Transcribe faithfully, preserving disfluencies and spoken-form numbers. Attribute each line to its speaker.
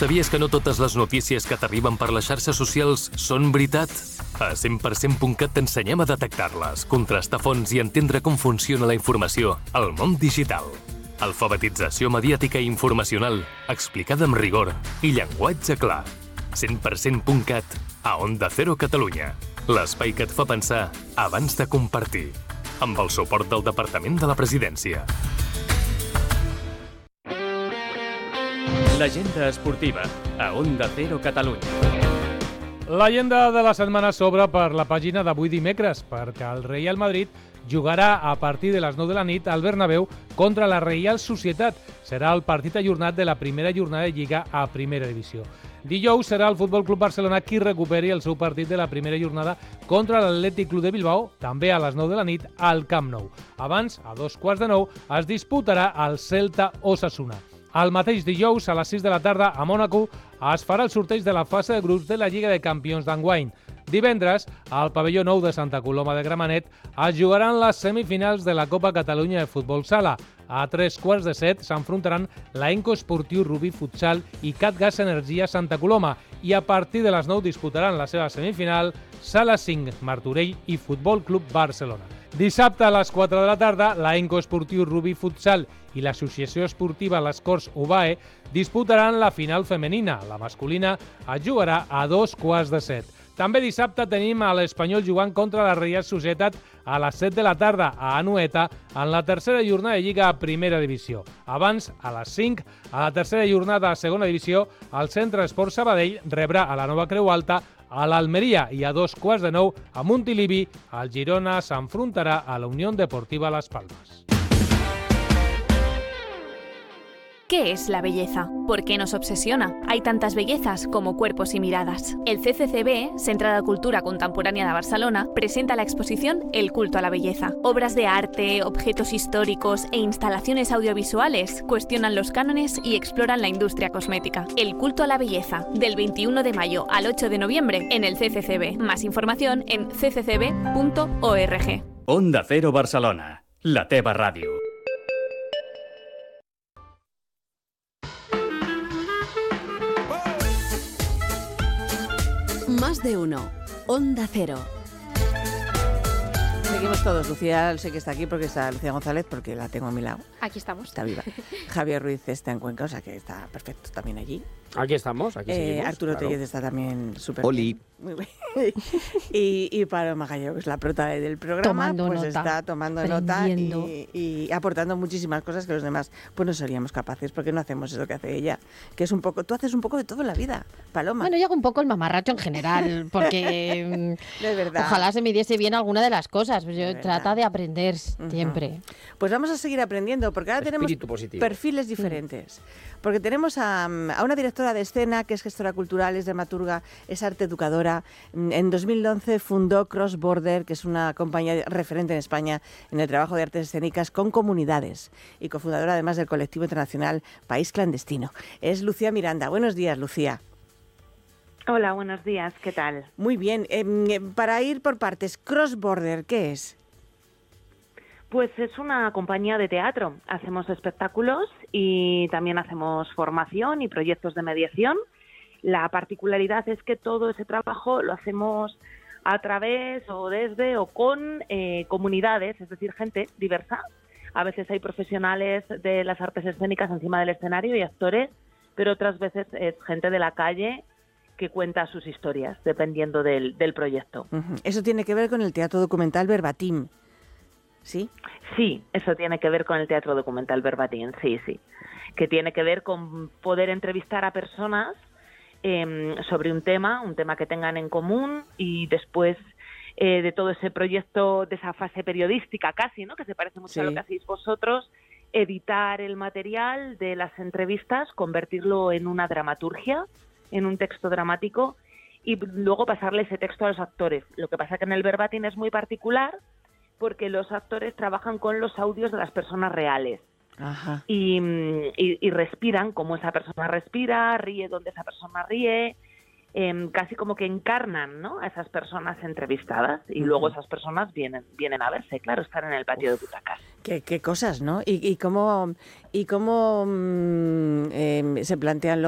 Speaker 1: Sabies que no totes les notícies que t'arriben per les xarxes socials són veritat? A cent per cent punt cat t'ensenyem a detectar-les, contrastar fonts i entendre com funciona la informació al món digital. Alfabetització mediàtica i informacional, explicada amb rigor i llenguatge clar. cent per cent punt cat a Onda Cero Catalunya. L'espai que et fa pensar abans de compartir. Amb el suport del Departament de la Presidència.
Speaker 2: L'agenda esportiva a Onda Cero Catalunya.
Speaker 3: L'agenda de la setmana s'obre per la pàgina d'avui dimecres, perquè el Real Madrid jugarà a partir de les nou de la nit al Bernabéu contra la Reial Societat. Serà el partit ajornat de la primera jornada de Lliga a Primera Divisió. Dijous serà el Futbol Club Barcelona qui recuperi el seu partit de la primera jornada contra l'Atlètic Club de Bilbao, també a les nou de la nit al Camp Nou. Abans, a dos quarts de nou, es disputarà el Celta Osasuna. El mateix dijous, a les sis de la tarda, a Mònaco, es farà el sorteig de la fase de grups de la Lliga de Campions d'enguany. Divendres, al pavelló nou de Santa Coloma de Gramenet, es jugaran les semifinals de la Copa Catalunya de Futbol Sala. A tres quarts de set s'enfrontaran l'Enco Esportiu Rubí Futsal i Catgas Energia Santa Coloma i a partir de les nou disputaran la seva semifinal Sala cinc, Martorell i Futbol Club Barcelona. Dissabte a les quatre de la tarda, l'Enco Esportiu Rubí Futsal i l'Associació Esportiva Les Corts UBAE disputaran la final femenina. La masculina es jugarà a dos quarts de set. També dissabte tenim a l'Espanyol jugant contra la Reial Societat a les set de la tarda a Anoeta en la tercera jornada de Lliga a Primera Divisió. Abans, a les cinc, a la tercera jornada a Segona Divisió, el Centre Esport Sabadell rebrà a la Nova Creu Alta a l'Almeria i a dos quarts de nou a Montilivi, el Girona s'enfrontarà a la Unión Deportiva Las Palmas.
Speaker 4: ¿Qué es la belleza? ¿Por qué nos obsesiona? Hay tantas bellezas como cuerpos y miradas. El C C C B, Centre de Cultura Contemporánea de Barcelona, presenta la exposición El culto a la belleza. Obras de arte, objetos históricos e instalaciones audiovisuales cuestionan los cánones y exploran la industria cosmética. El culto a la belleza, del veintiuno de mayo al ocho de noviembre en el C C C B. Más información en c c c b punto org.
Speaker 2: Onda Cero Barcelona, la teva ràdio.
Speaker 5: Más de uno. Onda Cero.
Speaker 6: Seguimos todos. Lucía sé que está aquí porque está Lucía González, porque la tengo a mi lado.
Speaker 7: Aquí estamos.
Speaker 6: Está viva. Javier Ruiz está en Cuenca, o sea que está perfecto también allí.
Speaker 8: Aquí estamos, aquí
Speaker 6: eh,
Speaker 8: seguimos.
Speaker 6: Arturo
Speaker 8: claro.
Speaker 6: Tellez está también súper
Speaker 9: Oli.
Speaker 6: bien. Muy bien. y, y Paloma Gallego, que es la prota del programa,
Speaker 7: Tomando
Speaker 6: pues
Speaker 7: nota,
Speaker 6: está tomando nota
Speaker 7: aprendiendo.
Speaker 6: y, y aportando muchísimas cosas que los demás pues no seríamos capaces, porque no hacemos eso que hace ella, que es un poco, tú haces un poco de todo en la vida, Paloma.
Speaker 7: Bueno, yo hago un poco el mamarracho en general, porque
Speaker 6: de verdad.
Speaker 7: Ojalá se me diese bien alguna de las cosas, pues yo
Speaker 6: De
Speaker 7: trata
Speaker 6: verdad.
Speaker 7: de aprender
Speaker 6: Ujú.
Speaker 7: siempre.
Speaker 6: Pues vamos a seguir aprendiendo, porque ahora tenemos
Speaker 8: Espíritu positivo.
Speaker 6: perfiles diferentes. Porque tenemos a, a una directora de escena que es gestora cultural, es dramaturga, es arte educadora. En dos mil once fundó Cross Border, que es una compañía referente en España en el trabajo de artes escénicas con comunidades, y cofundadora además del colectivo internacional País Clandestino. Es Lucía Miranda. Buenos días, Lucía.
Speaker 10: Hola, buenos días. ¿Qué tal?
Speaker 6: Muy bien. Eh, para ir por partes, Cross Border, ¿qué es?
Speaker 10: Pues es una compañía de teatro. Hacemos espectáculos y también hacemos formación y proyectos de mediación. La particularidad es que todo ese trabajo lo hacemos a través o desde o con eh, comunidades, es decir, gente diversa. A veces hay profesionales de las artes escénicas encima del escenario y actores, pero otras veces es gente de la calle que cuenta sus historias, dependiendo del, del proyecto.
Speaker 6: Uh-huh. Eso tiene que ver con el teatro documental Verbatim. ¿Sí?
Speaker 10: Sí, eso tiene que ver con el teatro documental Verbatim, sí, sí. Que tiene que ver con poder entrevistar a personas eh, sobre un tema, un tema que tengan en común, y después eh, de todo ese proyecto, de esa fase periodística casi, ¿no? Que se parece mucho
Speaker 6: Sí.
Speaker 10: a lo que hacéis vosotros, editar el material de las entrevistas, convertirlo en una dramaturgia, en un texto dramático, y luego pasarle ese texto a los actores. Lo que pasa que en el Verbatim es muy particular, porque los actores trabajan con los audios de las personas reales.
Speaker 6: Ajá.
Speaker 10: Y, y, y respiran como esa persona respira, ríe donde esa persona ríe, eh, casi como que encarnan, ¿no?, a esas personas entrevistadas, y uh-huh. luego esas personas vienen vienen a verse, claro, están en el patio Uf, de butacas.
Speaker 6: Qué, qué cosas, ¿no? Y, y cómo, y cómo mmm, eh, se plantean